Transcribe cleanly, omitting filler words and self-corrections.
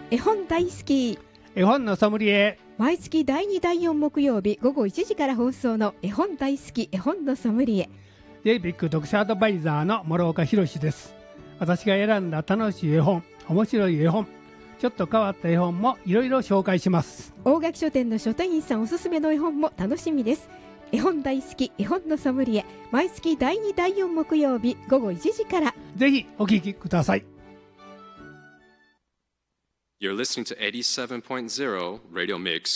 絵本大好き絵本のソムリエ。 毎月第2第4木曜日午後1時から放送の絵本大好き絵本のソムリエ。 デイビック読者アドバイザーの諸岡博です。私が選んだ楽しい絵本、面白い絵本、ちょっと変わった絵本もいろいろ紹介します。 大垣書店の書店員さんおすすめの絵本も楽しみです。絵本大好き絵本のソムリエ、毎月第2第4木曜日午後1時から。 ぜひお聞きください。 You're listening to 87.0 Radio Mix